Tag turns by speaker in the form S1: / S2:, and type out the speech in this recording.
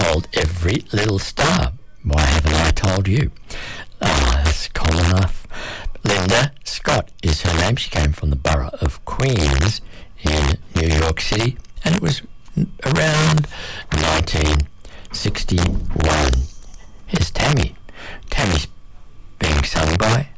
S1: told every little star. Why haven't I told you? That's common enough. Linda Scott is her name. She came from the borough of Queens in New York City, and it was around 1961. Here's Tammy. Tammy's being sung by